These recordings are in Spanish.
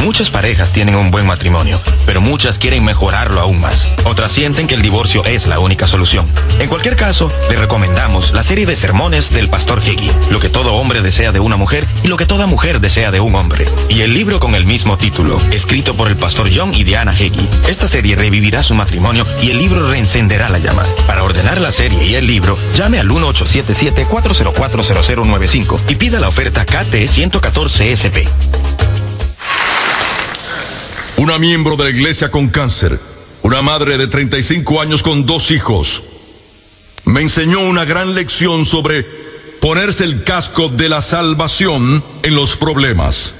Muchas parejas tienen un buen matrimonio, pero muchas quieren mejorarlo aún más. Otras sienten que el divorcio es la única solución. En cualquier caso, le recomendamos la serie de sermones del Pastor Hagee, Lo que todo hombre desea de una mujer y lo que toda mujer desea de un hombre. Y el libro con el mismo título, escrito por el Pastor John y Diana Hagee. Esta serie revivirá su matrimonio y el libro reencenderá la llama. Para ordenar la serie y el libro, llame al 1-877-404-0095 y pida la oferta KT 114 SP. Una miembro de la iglesia con cáncer, una madre de 35 años con 2 hijos, me enseñó una gran lección sobre ponerse el casco de la salvación en los problemas.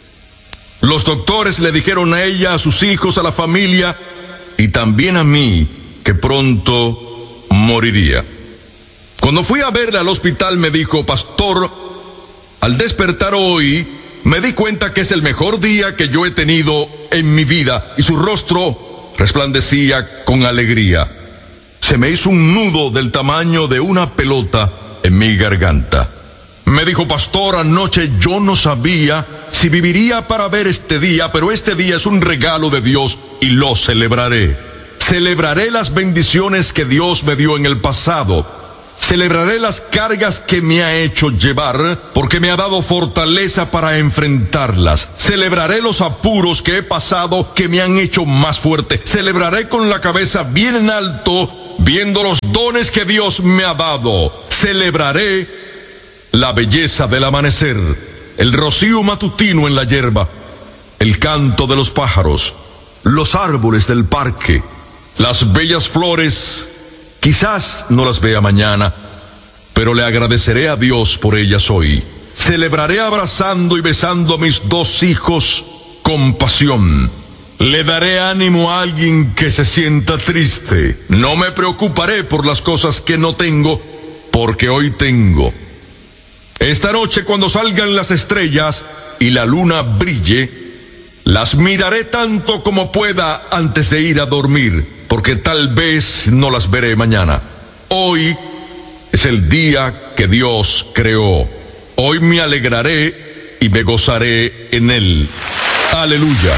Los doctores le dijeron a ella, a sus hijos, a la familia y también a mí que pronto moriría. Cuando fui a verla al hospital me dijo: pastor, al despertar hoy me di cuenta que es el mejor día que yo he tenido en mi vida, y su rostro resplandecía con alegría. Se me hizo un nudo del tamaño de una pelota en mi garganta. Me dijo: pastor, anoche yo no sabía si viviría para ver este día, pero este día es un regalo de Dios y lo celebraré. Celebraré las bendiciones que Dios me dio en el pasado. Celebraré las cargas que me ha hecho llevar, porque me ha dado fortaleza para enfrentarlas. Celebraré los apuros que he pasado, que me han hecho más fuerte. Celebraré con la cabeza bien en alto, viendo los dones que Dios me ha dado. Celebraré la belleza del amanecer, el rocío matutino en la hierba, el canto de los pájaros, los árboles del parque, las bellas flores. Quizás no las vea mañana, pero le agradeceré a Dios por ellas hoy. Celebraré abrazando y besando a mis 2 hijos con pasión. Le daré ánimo a alguien que se sienta triste. No me preocuparé por las cosas que no tengo, porque hoy tengo. Esta noche, cuando salgan las estrellas y la luna brille, las miraré tanto como pueda antes de ir a dormir, porque tal vez no las veré mañana. Hoy es el día que Dios creó. Hoy me alegraré y me gozaré en él. Aleluya.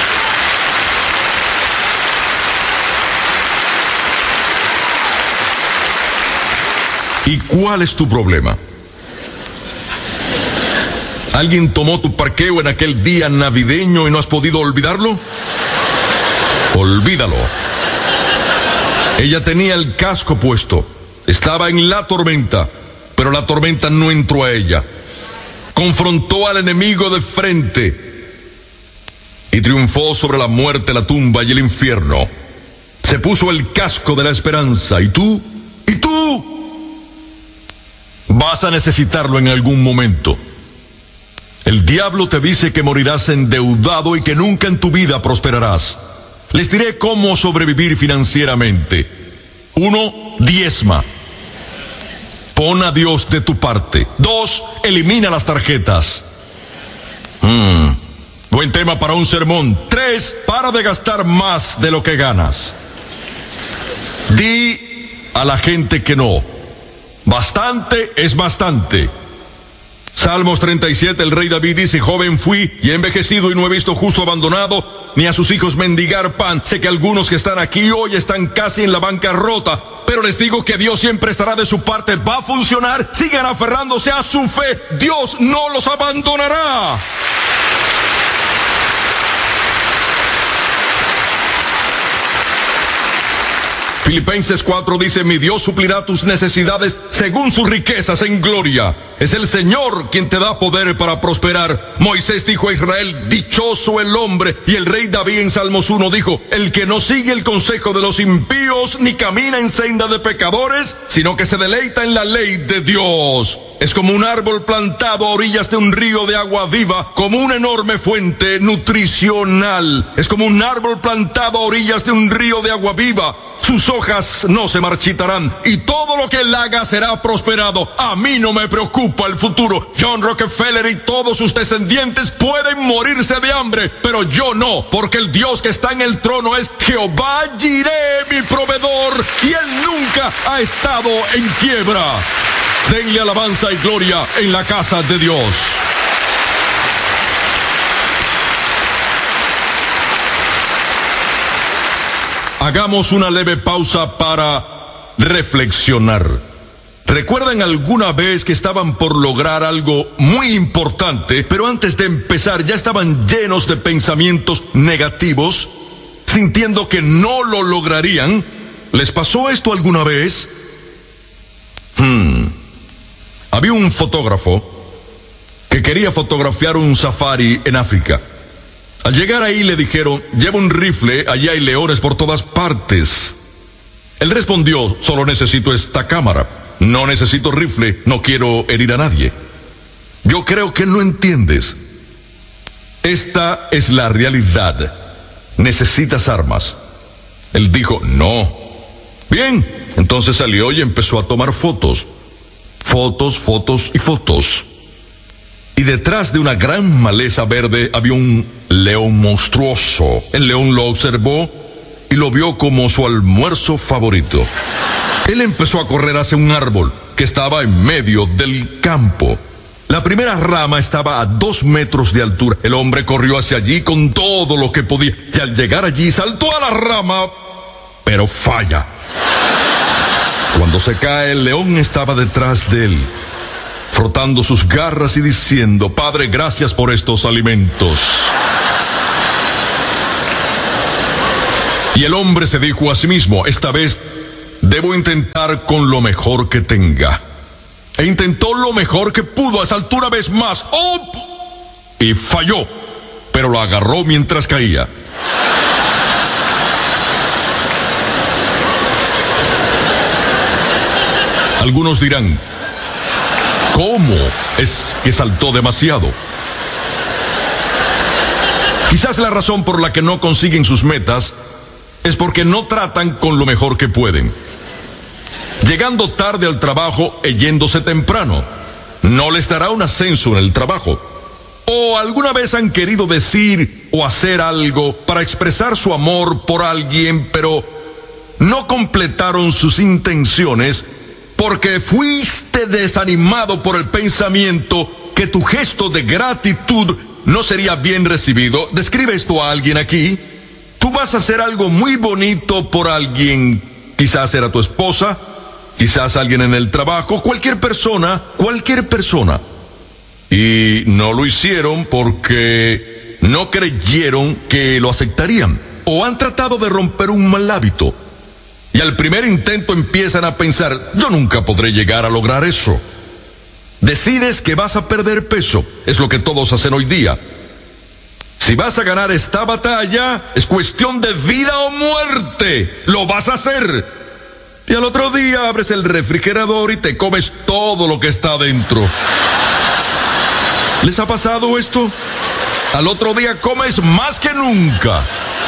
¿Y cuál es tu problema? ¿Alguien tomó tu parqueo en aquel día navideño y no has podido olvidarlo? Olvídalo. Ella tenía el casco puesto, estaba en la tormenta, pero la tormenta no entró a ella. Confrontó al enemigo de frente y triunfó sobre la muerte, la tumba y el infierno. Se puso el casco de la esperanza. ¿Y tú? Vas a necesitarlo en algún momento. El diablo te dice que morirás endeudado y que nunca en tu vida prosperarás. Les diré cómo sobrevivir financieramente. 1, diezma. Pon a Dios de tu parte. 2, elimina las tarjetas. Buen tema para un sermón. 3, para de gastar más de lo que ganas. Di a la gente que no. Bastante es bastante. Salmos 37, el rey David dice: joven fui y he envejecido y no he visto justo abandonado, ni a sus hijos mendigar pan. Sé que algunos que están aquí hoy están casi en la bancarrota, pero les digo que Dios siempre estará de su parte. Va a funcionar. Sigan aferrándose a su fe. Dios no los abandonará. Filipenses 4 dice: mi Dios suplirá tus necesidades según sus riquezas en gloria. Es el Señor quien te da poder para prosperar. Moisés dijo a Israel: dichoso el hombre. Y el rey David en Salmos 1 dijo: el que no sigue el consejo de los impíos, ni camina en senda de pecadores, sino que se deleita en la ley de Dios. Es como un árbol plantado a orillas de un río de agua viva, como una enorme fuente nutricional. Es como un árbol plantado a orillas de un río de agua viva. Sus hojas no se marchitarán y todo lo que él haga será prosperado. A mí no me preocupa el futuro. John Rockefeller y todos sus descendientes pueden morirse de hambre, pero yo no, porque el Dios que está en el trono es Jehová Jireh, mi proveedor, y él nunca ha estado en quiebra. Denle alabanza y gloria en la casa de Dios. hagamos una leve pausa para reflexionar. ¿Recuerdan alguna vez que estaban por lograr algo muy importante, pero antes de empezar ya estaban llenos de pensamientos negativos, sintiendo que no lo lograrían? ¿Les pasó esto alguna vez? Había un fotógrafo que quería fotografiar un safari en África. Al llegar ahí le dijeron: lleva un rifle, allí hay leones por todas partes. Él respondió: solo necesito esta cámara, no necesito rifle, no quiero herir a nadie. Yo creo que no entiendes. Esta es la realidad. Necesitas armas. Él dijo: no. Bien, entonces salió y empezó a tomar fotos. Fotos y fotos. Y detrás de una gran maleza verde había un león monstruoso. El león lo observó y lo vio como su almuerzo favorito. Él empezó a correr hacia un árbol que estaba en medio del campo. La primera rama estaba a 2 metros de altura. El hombre corrió hacia allí con todo lo que podía, y al llegar allí saltó a la rama, pero falla. Cuando se cae, el león estaba detrás de él, frotando sus garras y diciendo: Padre, gracias por estos alimentos. Y el hombre se dijo a sí mismo: esta vez debo intentar con lo mejor que tenga. E intentó lo mejor que pudo, saltó una vez más. ¡Oh! Y falló, pero lo agarró mientras caía. Algunos dirán: ¿cómo es que saltó demasiado? Quizás la razón por la que no consiguen sus metas es porque no tratan con lo mejor que pueden. Llegando tarde al trabajo e yéndose temprano, no les dará un ascenso en el trabajo. ¿O alguna vez han querido decir o hacer algo para expresar su amor por alguien, pero no completaron sus intenciones porque fuiste desanimado por el pensamiento que tu gesto de gratitud no sería bien recibido? Describe esto a alguien aquí. Tú vas a hacer algo muy bonito por alguien, quizás era tu esposa, quizás alguien en el trabajo, cualquier persona, y no lo hicieron porque no creyeron que lo aceptarían, o han tratado de romper un mal hábito, y al primer intento empiezan a pensar: yo nunca podré llegar a lograr eso. Decides que vas a perder peso, es lo que todos hacen hoy día. Si vas a ganar esta batalla, es cuestión de vida o muerte. Lo vas a hacer. Y al otro día abres el refrigerador y te comes todo lo que está dentro. ¿Les ha pasado esto? Al otro día comes más que nunca.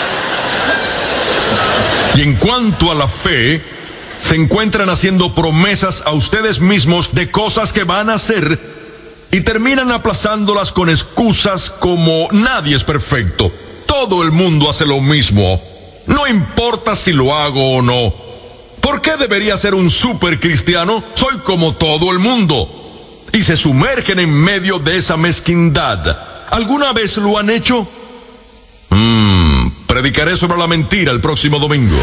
Y en cuanto a la fe, se encuentran haciendo promesas a ustedes mismos de cosas que van a hacer y terminan aplazándolas con excusas como: nadie es perfecto, todo el mundo hace lo mismo, no importa si lo hago o no. ¿Por qué debería ser un super cristiano? Soy como todo el mundo. Y se sumergen en medio de esa mezquindad. ¿Alguna vez lo han hecho? Predicaré sobre la mentira el próximo domingo.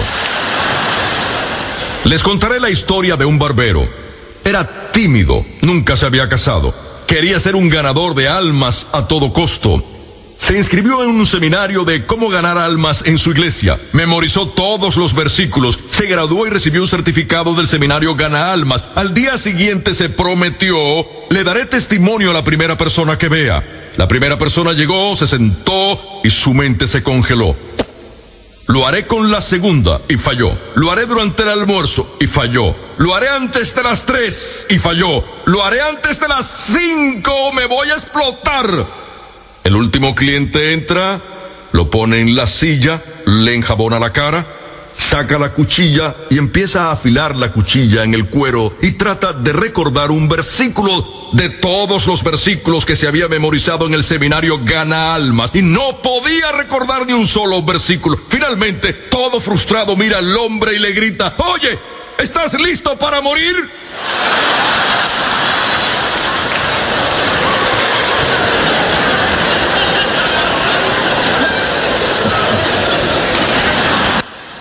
Les contaré la historia de un barbero. Era tímido, nunca se había casado. Quería ser un ganador de almas a todo costo. Se inscribió en un seminario de cómo ganar almas en su iglesia. Memorizó todos los versículos. Se graduó y recibió un certificado del seminario Gana Almas. Al día siguiente se prometió: le daré testimonio a la primera persona que vea. La primera persona llegó, se sentó y su mente se congeló. Lo haré con la segunda y falló. Lo haré durante el almuerzo y falló. Lo haré antes de las 3 y falló. Lo haré antes de las 5, me voy a explotar. El último cliente entra, lo pone en la silla, le enjabona la cara, saca la cuchilla y empieza a afilar la cuchilla en el cuero y trata de recordar un versículo de todos los versículos que se había memorizado en el seminario Gana Almas, y no podía recordar ni un solo versículo. Finalmente, todo frustrado, mira al hombre y le grita: oye, ¿estás listo para morir?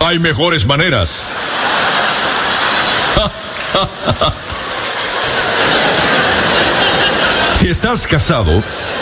hay mejores maneras. Si estás casado,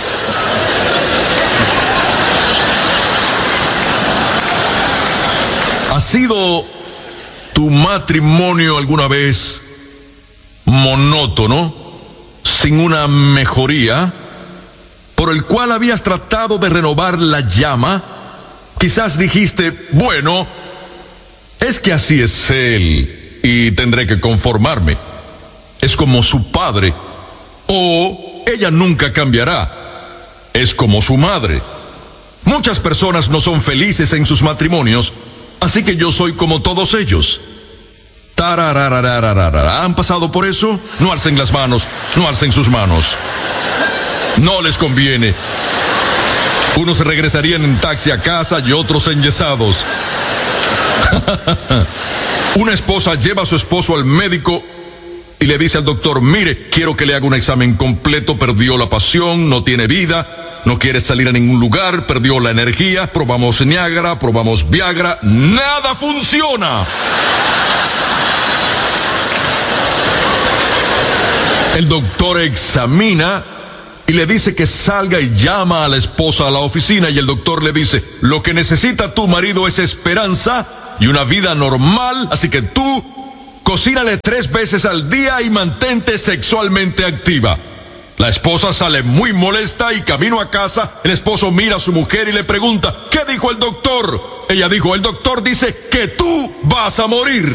¿ha sido tu matrimonio alguna vez monótono, sin una mejoría, por el cual habías tratado de renovar la llama? Quizás dijiste, bueno, es que así es él y tendré que conformarme. Es como su padre. O ella nunca cambiará. Es como su madre. Muchas personas no son felices en sus matrimonios, así que yo soy como todos ellos. ¿Han pasado por eso? No alcen las manos, no alcen sus manos. No les conviene. Unos se regresarían en taxi a casa y otros enyesados. Una esposa lleva a su esposo al médico y le dice al doctor, mire, quiero que le haga un examen completo, perdió la pasión, no tiene vida, no quiere salir a ningún lugar, perdió la energía, probamos Niágara, probamos Viagra, nada funciona. El doctor examina y le dice que salga y llama a la esposa a la oficina, y el doctor le dice, lo que necesita tu marido es esperanza y una vida normal, así que tú cocínale 3 veces al día y mantente sexualmente activa. La esposa sale muy molesta y camino a casa, el esposo mira a su mujer y le pregunta, ¿qué dijo el doctor? Ella dijo, el doctor dice que tú vas a morir.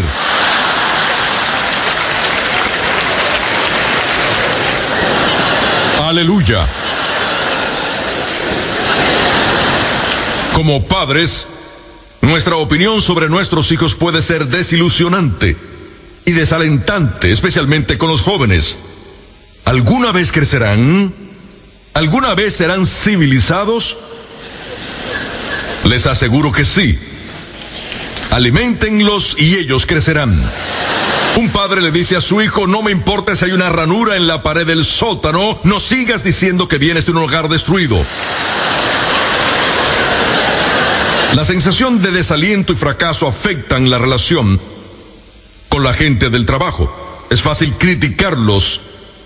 Aleluya. Como padres, nuestra opinión sobre nuestros hijos puede ser desilusionante y desalentante, especialmente con los jóvenes. ¿Alguna vez crecerán? ¿Alguna vez serán civilizados? Les aseguro que sí. Aliméntenlos y ellos crecerán. Un padre le dice a su hijo, no me importa si hay una ranura en la pared del sótano, no sigas diciendo que vienes de un hogar destruido. La sensación de desaliento y fracaso afectan la relación con la gente del trabajo. Es fácil criticarlos,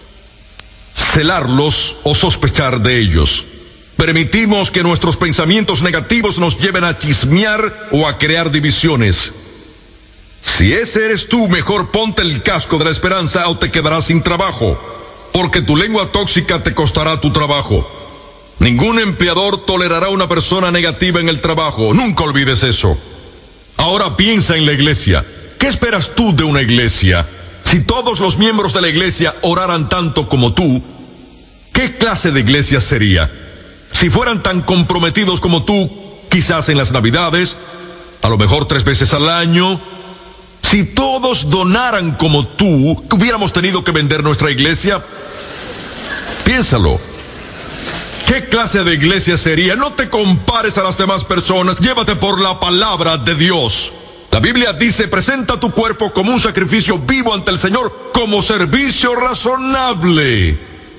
celarlos o sospechar de ellos. Permitimos que nuestros pensamientos negativos nos lleven a chismear o a crear divisiones. Si ese eres tú, mejor ponte el casco de la esperanza o te quedarás sin trabajo, porque tu lengua tóxica te costará tu trabajo. Ningún empleador tolerará una persona negativa en el trabajo, nunca olvides eso. Ahora piensa en la iglesia. ¿Qué esperas tú de una iglesia? Si todos los miembros de la iglesia oraran tanto como tú, ¿qué clase de iglesia sería? Si fueran tan comprometidos como tú, quizás en las Navidades, a lo mejor 3 veces al año. Si todos donaran como tú, ¿hubiéramos tenido que vender nuestra iglesia? Piénsalo. ¿Qué clase de iglesia sería? No te compares a las demás personas, llévate por la palabra de Dios. La Biblia dice, presenta tu cuerpo como un sacrificio vivo ante el Señor, como servicio razonable.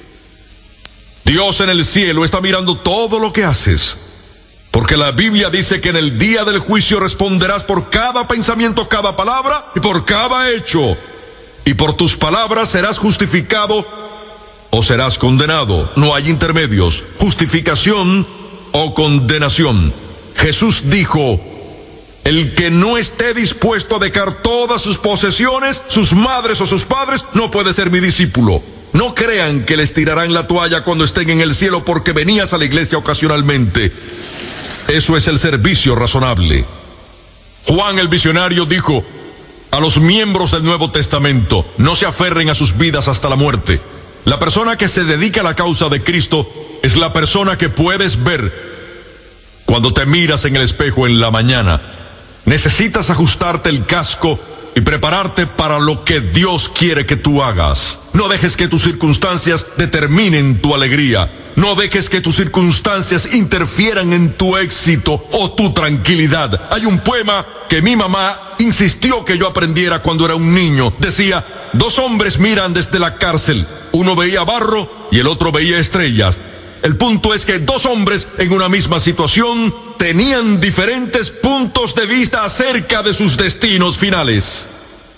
Dios en el cielo está mirando todo lo que haces. Porque la Biblia dice que en el día del juicio responderás por cada pensamiento, cada palabra y por cada hecho. Y por tus palabras serás justificado o serás condenado. No hay intermedios, justificación o condenación. Jesús dijo, el que no esté dispuesto a dejar todas sus posesiones, sus madres o sus padres, no puede ser mi discípulo. No crean que les tirarán la toalla cuando estén en el cielo porque venías a la iglesia ocasionalmente. Eso es el servicio razonable. Juan el visionario dijo a los miembros del Nuevo Testamento, no se aferren a sus vidas hasta la muerte. La persona que se dedica a la causa de Cristo es la persona que puedes ver cuando te miras en el espejo en la mañana. Necesitas ajustarte el casco y prepararte para lo que Dios quiere que tú hagas. No dejes que tus circunstancias determinen tu alegría. No dejes que tus circunstancias interfieran en tu éxito o tu tranquilidad. Hay un poema que mi mamá insistió que yo aprendiera cuando era un niño. Decía, 2 hombres miran desde la cárcel. Uno veía barro y el otro veía estrellas. El punto es que 2 hombres en una misma situación tenían diferentes puntos de vista acerca de sus destinos finales.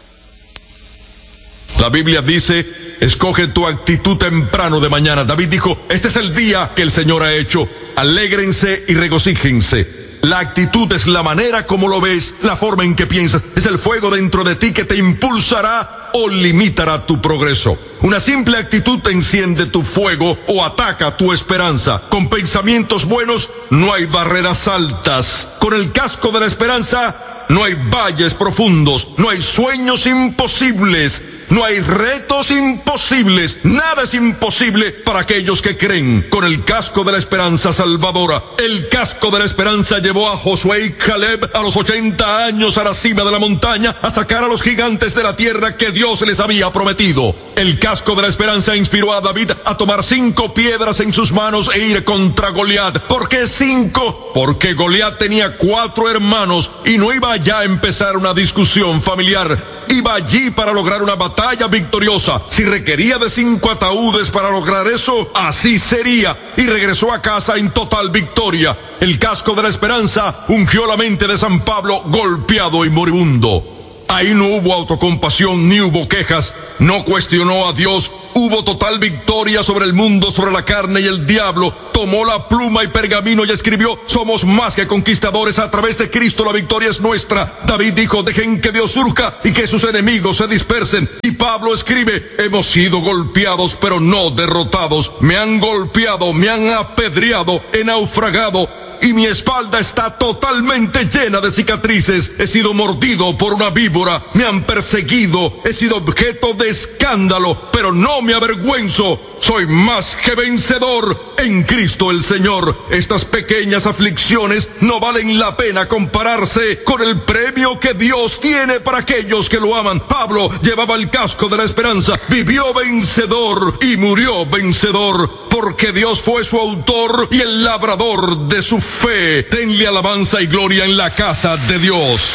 La Biblia dice: escoge tu actitud temprano de mañana. David dijo: este es el día que el Señor ha hecho, alégrense y regocíjense. La actitud es la manera como lo ves, la forma en que piensas, es el fuego dentro de ti que te impulsará o limitará tu progreso. Una simple actitud te enciende tu fuego o ataca tu esperanza. Con pensamientos buenos no hay barreras altas. Con el casco de la esperanza no hay valles profundos, no hay sueños imposibles, no hay retos imposibles. Nada es imposible para aquellos que creen. Con el casco de la esperanza salvadora. El casco de la esperanza llevó a Josué y Caleb a los 80 años a la cima de la montaña a sacar a los gigantes de la tierra que Dios les había prometido. El casco de la esperanza inspiró a David a tomar 5 piedras en sus manos e ir contra Goliat. ¿Por qué 5? Porque Goliat tenía 4 hermanos y no iba ya a empezar una discusión familiar. Iba allí para lograr una batalla victoriosa. Si requería de 5 ataúdes para lograr eso, así sería. Y regresó a casa en total victoria. El casco de la esperanza ungió la mente de San Pablo, golpeado y moribundo. Ahí no hubo autocompasión ni hubo quejas. No cuestionó a Dios. Hubo total victoria sobre el mundo, sobre la carne y el diablo. Tomó la pluma y pergamino y escribió: somos más que conquistadores, a través de Cristo la victoria es nuestra. David dijo: dejen que Dios surja y que sus enemigos se dispersen. Y Pablo escribe: hemos sido golpeados pero no derrotados. Me han golpeado, me han apedreado, he naufragado y mi espalda está totalmente llena de cicatrices. He sido mordido por una víbora, me han perseguido, he sido objeto de escándalo, pero no me avergüenzo. Soy más que vencedor en Cristo el Señor. Estas pequeñas aflicciones no valen la pena compararse con el premio que Dios tiene para aquellos que lo aman. Pablo llevaba el casco de la esperanza, vivió vencedor y murió vencedor, porque Dios fue su autor y el labrador de su fe. Denle alabanza y gloria en la casa de Dios.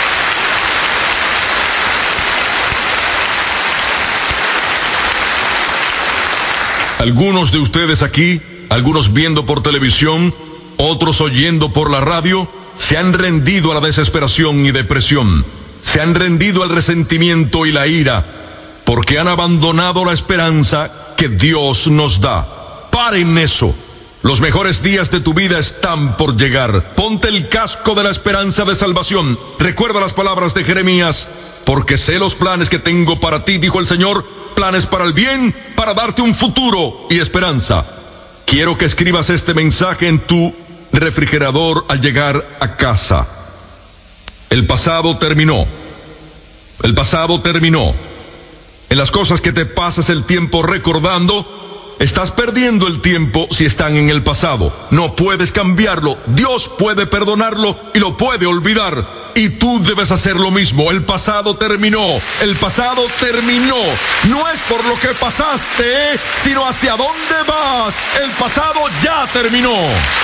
Algunos de ustedes aquí, algunos viendo por televisión, otros oyendo por la radio, se han rendido a la desesperación y depresión. Se han rendido al resentimiento y la ira, porque han abandonado la esperanza que Dios nos da. Paren eso. Los mejores días de tu vida están por llegar. Ponte el casco de la esperanza de salvación. Recuerda las palabras de Jeremías: porque sé los planes que tengo para ti, dijo el Señor, planes para el bien, para darte un futuro y esperanza. Quiero que escribas este mensaje en tu refrigerador al llegar a casa. El pasado terminó. El pasado terminó. En las cosas que te pasas el tiempo recordando, estás perdiendo el tiempo si están en el pasado. No puedes cambiarlo. Dios puede perdonarlo y lo puede olvidar. Y tú debes hacer lo mismo. El pasado terminó. El pasado terminó. No es por lo que pasaste, sino hacia dónde vas. El pasado ya terminó.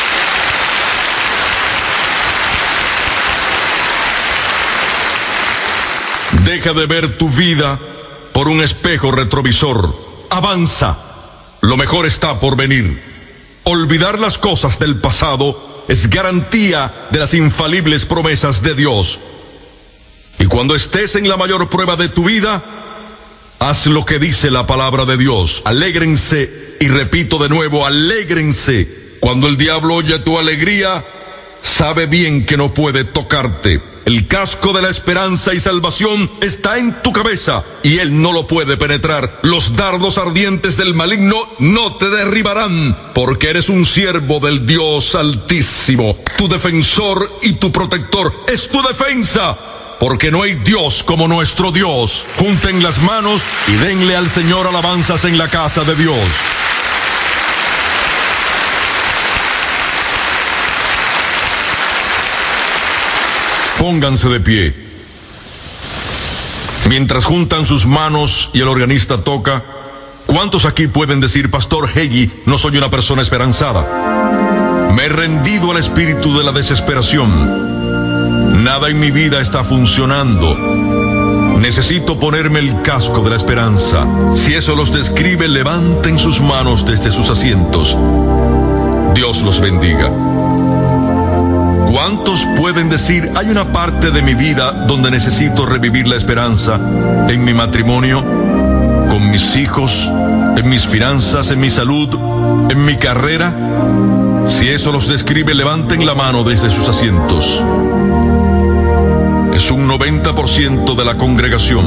Deja de ver tu vida por un espejo retrovisor. Avanza. Lo mejor está por venir. Olvidar las cosas del pasado es garantía de las infalibles promesas de Dios. Y cuando estés en la mayor prueba de tu vida, haz lo que dice la palabra de Dios. Alégrense, y repito de nuevo, alégrense. Cuando el diablo oye tu alegría, sabe bien que no puede tocarte. El casco de la esperanza y salvación está en tu cabeza y él no lo puede penetrar. Los dardos ardientes del maligno no te derribarán, porque eres un siervo del Dios Altísimo. Tu defensor y tu protector es tu defensa, porque no hay Dios como nuestro Dios. Junten las manos y denle al Señor alabanzas en la casa de Dios. Pónganse de pie. Mientras juntan sus manos y el organista toca, ¿cuántos aquí pueden decir: Pastor Hagee, no soy una persona esperanzada? Me he rendido al espíritu de la desesperación. Nada en mi vida está funcionando. Necesito ponerme el casco de la esperanza. Si eso los describe, levanten sus manos desde sus asientos. Dios los bendiga. ¿Cuántos pueden decir, hay una parte de mi vida donde necesito revivir la esperanza? En mi matrimonio, con mis hijos, en mis finanzas, en mi salud, en mi carrera. Si eso los describe, levanten la mano desde sus asientos. Es un 90% de la congregación.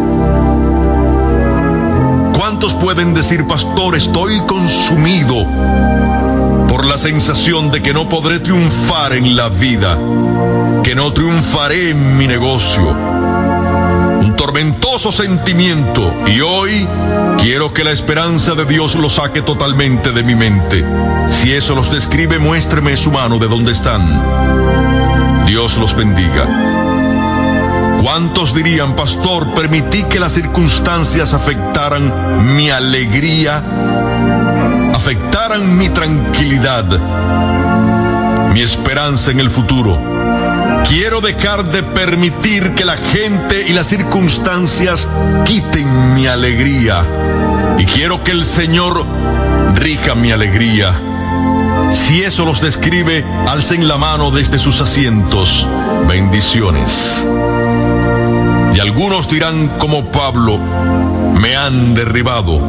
¿Cuántos pueden decir, pastor, estoy consumido por la sensación de que no podré triunfar en la vida, que no triunfaré en mi negocio? Un tormentoso sentimiento, y hoy quiero que la esperanza de Dios lo saque totalmente de mi mente. Si eso los describe, muéstreme su mano de dónde están. Dios los bendiga. ¿Cuántos dirían, pastor, permití que las circunstancias afectaran mi alegría, afectaran mi tranquilidad, mi esperanza en el futuro? Quiero dejar de permitir que la gente y las circunstancias quiten mi alegría. Y quiero que el Señor rija mi alegría. Si eso los describe, alcen la mano desde sus asientos. Bendiciones. Y algunos dirán como Pablo, me han derribado.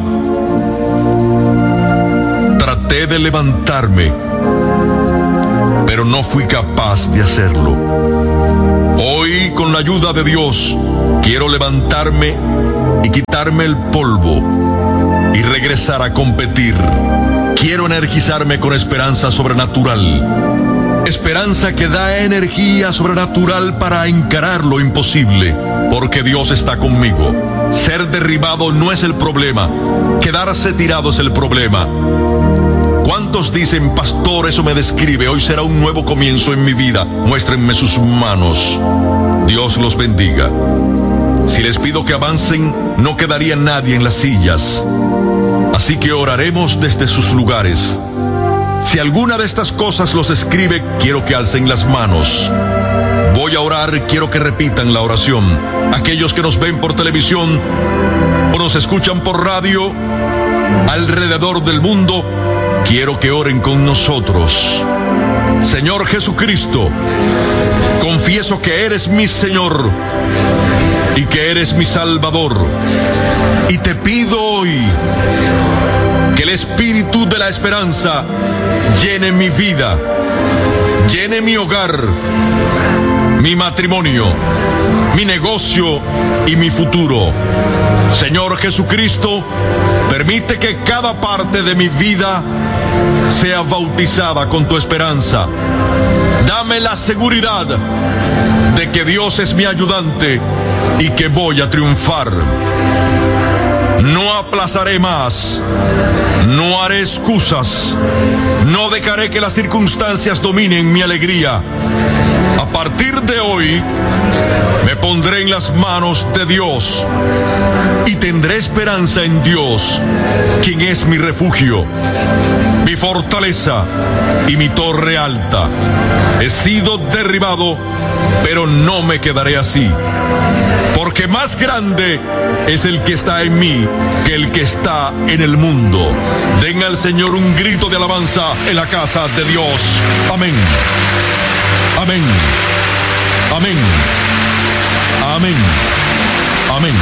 Traté de levantarme, pero no fui capaz de hacerlo. Hoy, con la ayuda de Dios, quiero levantarme y quitarme el polvo y regresar a competir. Quiero energizarme con esperanza sobrenatural. Esperanza que da energía sobrenatural para encarar lo imposible, porque Dios está conmigo. Ser derribado no es el problema, quedarse tirado es el problema. ¿Cuántos dicen, pastor, eso me describe, hoy será un nuevo comienzo en mi vida? Muéstrenme sus manos. Dios los bendiga. Si les pido que avancen, no quedaría nadie en las sillas. Así que oraremos desde sus lugares. Si alguna de estas cosas los describe, quiero que alcen las manos. Voy a orar, quiero que repitan la oración. Aquellos que nos ven por televisión o nos escuchan por radio alrededor del mundo, quiero que oren con nosotros. Señor Jesucristo, confieso que eres mi Señor y que eres mi Salvador. Y te pido hoy que el espíritu de la esperanza llene mi vida, llene mi hogar, mi matrimonio, mi negocio y mi futuro. Señor Jesucristo, permite que cada parte de mi vida sea bautizada con tu esperanza. Dame la seguridad de que Dios es mi ayudante y que voy a triunfar. No aplazaré más, no haré excusas, no dejaré que las circunstancias dominen mi alegría. A partir de hoy, me pondré en las manos de Dios y tendré esperanza en Dios, quien es mi refugio, mi fortaleza y mi torre alta. He sido derribado, pero no me quedaré así, porque más grande es el que está en mí que el que está en el mundo. Den al Señor un grito de alabanza en la casa de Dios. Amén. Amén. Amén. Amén. Amén.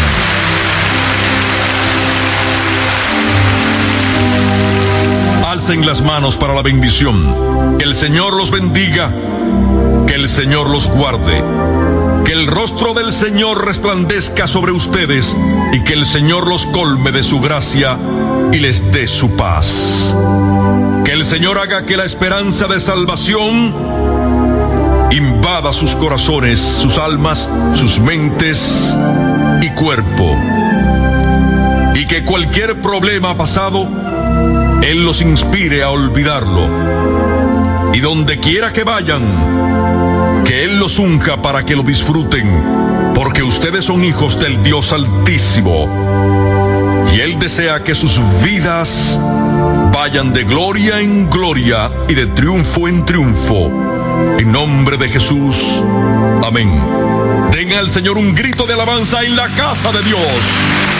Alcen las manos para la bendición. Que el Señor los bendiga, que el Señor los guarde, que el rostro del Señor resplandezca sobre ustedes y que el Señor los colme de su gracia y les dé su paz. Que el Señor haga que la esperanza de salvación invada sus corazones, sus almas, sus mentes y cuerpo. Y que cualquier problema pasado, Él los inspire a olvidarlo. Y donde quiera que vayan, que Él los unja para que lo disfruten, porque ustedes son hijos del Dios Altísimo. Y Él desea que sus vidas vayan de gloria en gloria y de triunfo en triunfo. En nombre de Jesús, amén. Den al Señor un grito de alabanza en la casa de Dios.